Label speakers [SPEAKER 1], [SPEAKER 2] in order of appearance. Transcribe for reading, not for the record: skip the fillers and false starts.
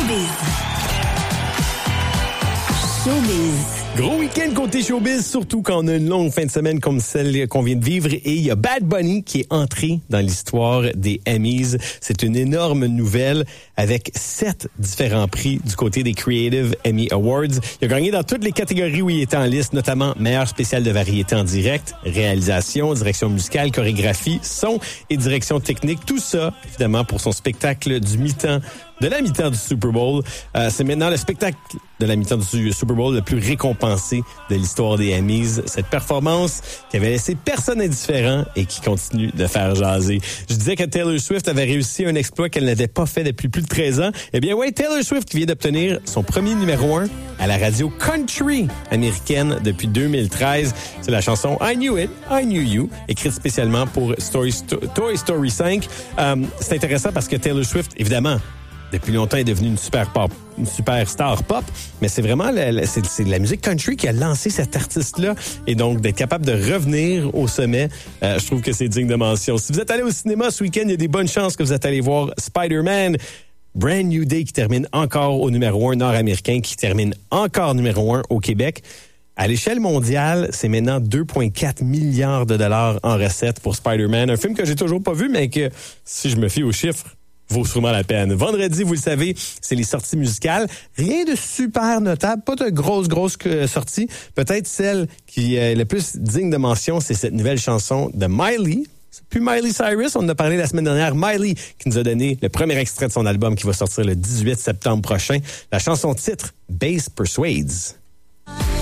[SPEAKER 1] Showbiz.
[SPEAKER 2] Gros week-end côté showbiz, surtout quand on a une longue fin de semaine comme celle qu'on vient de vivre. Et il y a Bad Bunny qui est entré dans l'histoire des Emmys. C'est une énorme nouvelle avec 7 différents prix du côté des Creative Emmy Awards. Il a gagné dans toutes les catégories où il était en liste, notamment meilleur spécial de variété en direct, réalisation, direction musicale, chorégraphie, son et direction technique. Tout ça, évidemment, pour son spectacle de la mi-temps du Super Bowl. C'est maintenant le spectacle de la mi-temps du Super Bowl le plus récompensé de l'histoire des Emmys. Cette performance qui avait laissé personne indifférent et qui continue de faire jaser. Je disais que Taylor Swift avait réussi un exploit qu'elle n'avait pas fait depuis plus de 13 ans. Eh bien, ouais, Taylor Swift vient d'obtenir son premier numéro 1 à la radio country américaine depuis 2013. C'est la chanson I Knew It, I Knew You, écrite spécialement pour Toy Story 5. C'est intéressant parce que Taylor Swift, évidemment, depuis longtemps, est devenue une superstar pop, mais c'est vraiment c'est la musique country qui a lancé cet artiste-là. Et donc, d'être capable de revenir au sommet, je trouve que c'est digne de mention. Si vous êtes allé au cinéma ce week-end, il y a des bonnes chances que vous êtes allé voir Spider-Man. Brand New Day qui termine encore au numéro 1 nord-américain, qui termine encore numéro 1 au Québec. À l'échelle mondiale, c'est maintenant 2,4 milliards de dollars en recettes pour Spider-Man. Un film que j'ai toujours pas vu, mais que, si je me fie aux chiffres, vaut sûrement la peine. Vendredi, vous le savez, c'est les sorties musicales. Rien de super notable, pas de grosses sorties. Peut-être celle qui est le plus digne de mention, c'est cette nouvelle chanson de Miley. C'est plus Miley Cyrus, on en a parlé la semaine dernière. Miley qui nous a donné le premier extrait de son album qui va sortir le 18 septembre prochain. La chanson titre, Bass Persuades.